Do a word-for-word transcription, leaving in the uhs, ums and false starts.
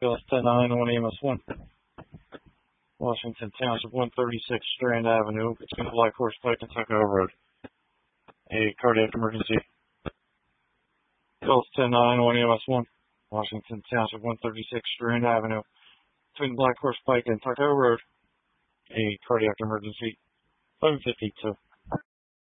Bills ten nine one E M S one. Washington Township one thirty-six Strand Avenue between Black Horse Pike and Tuckahoe Road. A cardiac emergency. Bills ten nine one E M S one. Washington Township one thirty-six Strand Avenue between Black Horse Pike and Tuckahoe Road. A cardiac emergency. eleven fifty-two.